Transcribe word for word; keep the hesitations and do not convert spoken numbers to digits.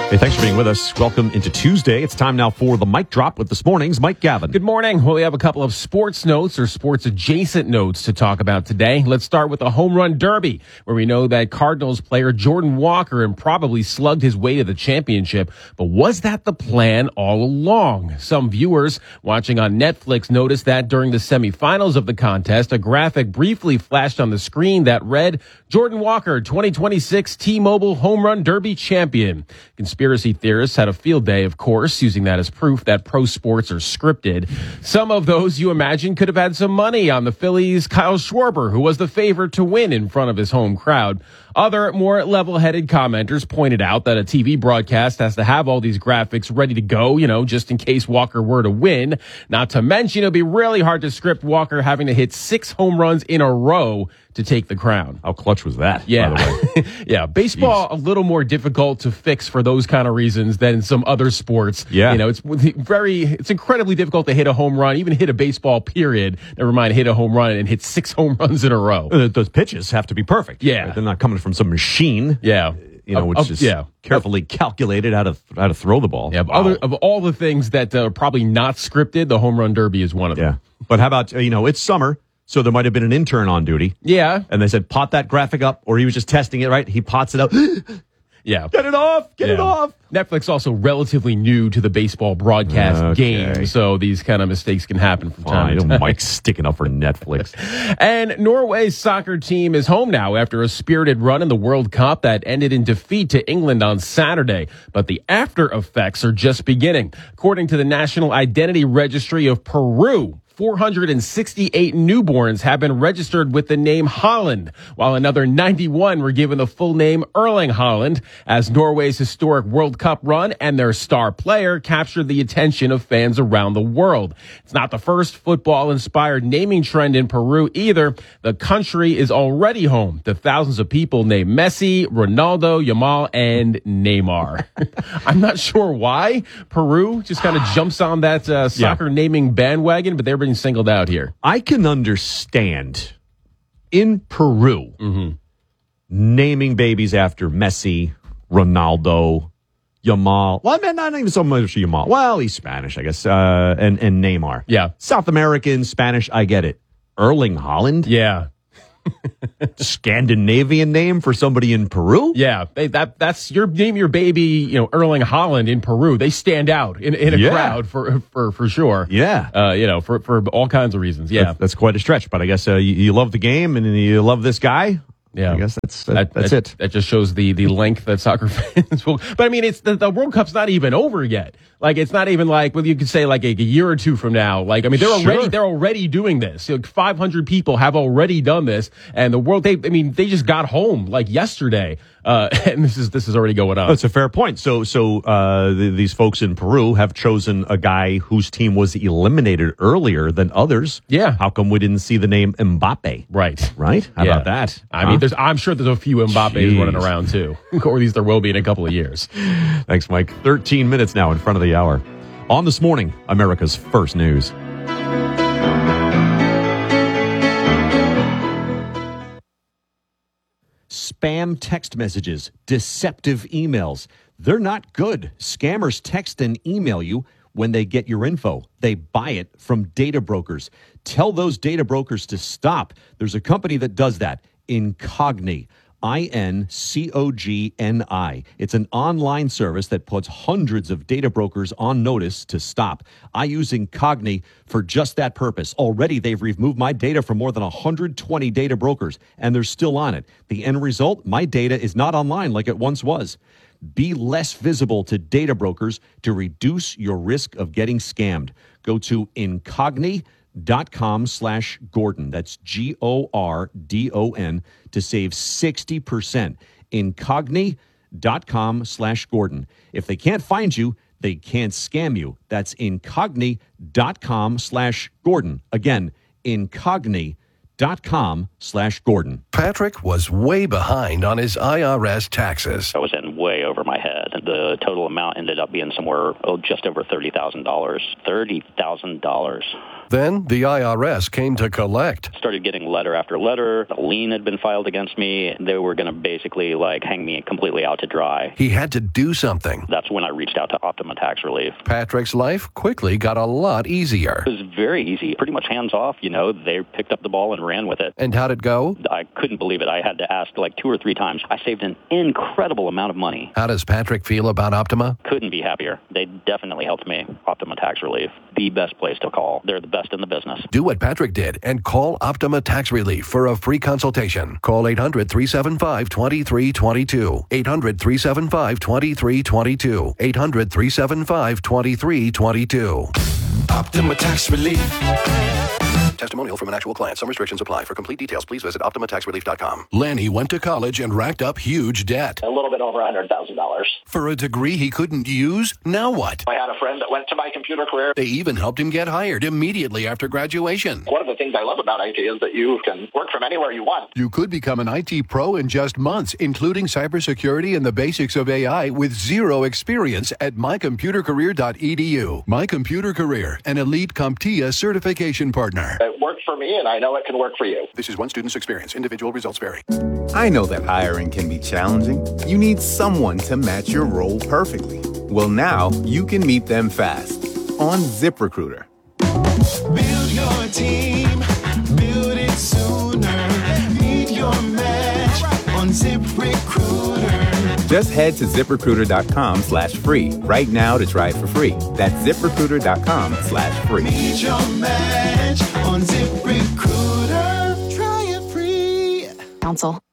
Hey, thanks for being with us. Welcome into Tuesday. It's time now for the Mic Drop with this morning's Mike Gavin. Good morning. Well, we have a couple of sports notes or sports adjacent notes to talk about today. Let's start with the home run derby, where we know that Cardinals player Jordan Walker and probably slugged his way to the championship. But was that the plan all along? Some viewers watching on Netflix noticed that during the semifinals of the contest, a graphic briefly flashed on the screen that read, Jordan Walker, twenty twenty-six T-Mobile Home Run Derby champion. Conspiracy theorists had a field day, of course, using that as proof that pro sports are scripted. Some of those, you imagine, could have had some money on the Phillies' Kyle Schwarber, who was the favorite to win in front of his home crowd. Other, more level-headed commenters pointed out that a T V broadcast has to have all these graphics ready to go, you know, just in case Walker were to win. Not to mention, it'd be really hard to script Walker having to hit six home runs in a row to take the crown. How clutch was that, yeah. by the way? yeah, baseball, Jeez. A little more difficult to fix for those kind of reasons than some other sports. Yeah. You know, it's very, it's incredibly difficult to hit a home run, even hit a baseball period, never mind hit a home run and hit six home runs in a row. Uh, Those pitches have to be perfect. Yeah. Right? They're not coming from some machine. Yeah. You know, Of- which of- is yeah. carefully calculated how to how to throw the ball. Yeah, of, Wow. other, of all the things that uh, are probably not scripted, the home run derby is one of them. Yeah. But how about, uh, you know, it's summer, so there might have been an intern on duty. Yeah. And they said, pot that graphic up, or he was just testing it, right? He pots it up. Yeah. Get it off! Get Yeah. it off! Netflix also relatively new to the baseball broadcast Okay. game, so these kind of mistakes can happen from time to Fine. time. Mike's sticking up for Netflix. And Norway's soccer team is home now after a spirited run in the World Cup that ended in defeat to England on Saturday. But the after effects are just beginning. According to the National Identity Registry of Peru, four hundred sixty-eight newborns have been registered with the name Holland, while another ninety-one were given the full name Erling Haaland, as Norway's historic World Cup run and their star player captured the attention of fans around the world. It's not the first football-inspired naming trend in Peru either. The country is already home to thousands of people named Messi, Ronaldo, Yamal, and Neymar. I'm not sure why Peru just kind of jumps on that uh, soccer Yeah. naming bandwagon, but they're being singled out here. I can understand in Peru Mm-hmm. naming babies after Messi, Ronaldo, Yamal. Well, I mean, not even so much Yamal. Well, he's Spanish, I guess, uh, and, and Neymar. Yeah. South American, Spanish, I get it. Erling Haaland? Yeah. Scandinavian name for somebody in Peru? Yeah, they, that that's your name your baby, you know, Erling Haaland in Peru. They stand out in, in a Yeah. crowd for for for sure. Yeah. Uh, you know, for for all kinds of reasons. Yeah. That's, that's quite a stretch, but I guess uh, you, you love the game and you love this guy. Yeah. I guess that's that, That- that's that- it. That just shows the the length that soccer fans will. But I mean, it's the, the World Cup's not even over yet. Like, it's not even like, well, you could say like a, a year or two from now. Like, I mean, they're Sure. already they're already doing this. Like, five hundred people have already done this, and the world. They, I mean, they just got home like yesterday, uh, and this is this is already going on. That's a fair point. So, so uh, th- these folks in Peru have chosen a guy whose team was eliminated earlier than others. Yeah. How come we didn't see the name Mbappe? Right. Right? How Yeah. about that? I Huh? mean, there's, I'm sure there's a few Mbappes Jeez. running around too, or at least there will be in a couple of years. Thanks, Mike. thirteen minutes now in front of the hour. On This Morning, America's First News. Spam text messages, deceptive emails. They're not good. Scammers text and email you when they get your info. They buy it from data brokers. Tell those data brokers to stop. There's a company that does that, Incogni. I N C O G N I. It's an online service that puts hundreds of data brokers on notice to stop. I use Incogni for just that purpose. Already, they've removed my data from more than one hundred twenty data brokers, and they're still on it. The end result, my data is not online like it once was. Be less visible to data brokers to reduce your risk of getting scammed. Go to Incogni. dot com slash Gordon. That's G O R D O N to save sixty percent. Incogni dot com slash Gordon. If they can't find you, they can't scam you. That's Incogni dot com slash Gordon. Again, Incogni dot com slash Gordon. Patrick was way behind on his I R S taxes. I was in way over my head. The total amount ended up being somewhere, oh, just over thirty thousand dollars. thirty thousand dollars. Then the I R S came to collect. Started getting letter after letter. A lien had been filed against me. They were going to basically like hang me completely out to dry. He had to do something. That's when I reached out to Optima Tax Relief. Patrick's life quickly got a lot easier. It was very easy, pretty much hands off. You know, they picked up the ball and ran with it. And how'd it go? I couldn't believe it. I had to ask like two or three times. I saved an incredible amount of money. How does Patrick feel about Optima? Couldn't be happier. They definitely helped me. Optima Tax Relief, the best place to call. They're the best in the business. Do what Patrick did and call Optima Tax Relief for a free consultation. Call eight hundred, three seven five, two three two two. eight hundred, three seven five, two three two two. eight hundred, three seven five, two three two two. Optima Tax Relief. Testimonial from an actual client. Some restrictions apply. For complete details, please visit optima tax relief dot com. Lanny went to college and racked up huge debt. A little bit over one hundred thousand dollars. For a degree he couldn't use? Now what? I had a friend that went to My Computer Career. They even helped him get hired immediately after graduation. One of the things I love about I T is that you can work from anywhere you want. You could become an I T pro in just months, including cybersecurity and the basics of A I with zero experience at my computer career dot e d u. My Computer Career, an elite CompTIA certification partner. It worked for me, and I know it can work for you. This is one student's experience. Individual results vary. I know that hiring can be challenging. You need someone to match your role perfectly. Well, now you can meet them fast on ZipRecruiter. Build your team, build it sooner. Meet your match on ZipRecruiter. Just head to ZipRecruiter dot com slash free right now to try it for free. That's ZipRecruiter dot com slash free. Meet your match on ZipRecruiter. Try it free. Council.